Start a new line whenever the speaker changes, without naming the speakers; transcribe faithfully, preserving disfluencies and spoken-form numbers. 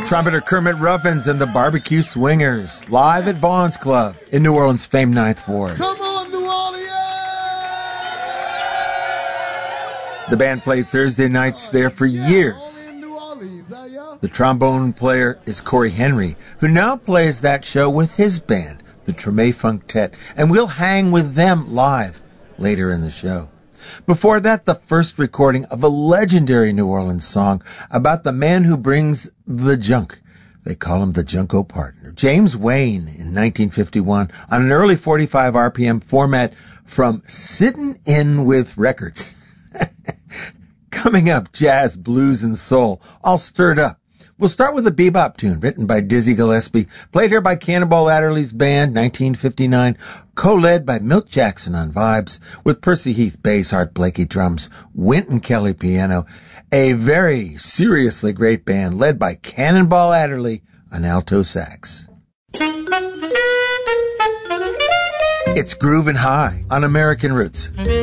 Trumpeter Kermit Ruffins and the Barbecue Swingers, live at Vaughn's Club in New Orleans' famed Ninth Ward.
Come on, New Orleans!
The band played Thursday nights there for years. The trombone player is Corey Henry, who now plays that show with his band, the Treme Funktet, and we'll hang with them live later in the show. Before that, the first recording of a legendary New Orleans song about the man who brings the junk. They call him the Junko Partner. James Wayne in nineteen fifty-one on an early forty-five R P M format from Sittin' In With Records. Coming up, jazz, blues, and soul, all stirred up. We'll start with a bebop tune written by Dizzy Gillespie, played here by Cannonball Adderley's band, nineteen fifty-nine, co-led by Milt Jackson on vibes, with Percy Heath bass, Art Blakey drums, Wynton Kelly piano, a very seriously great band led by Cannonball Adderley on alto sax. It's Groovin' High on American Roots.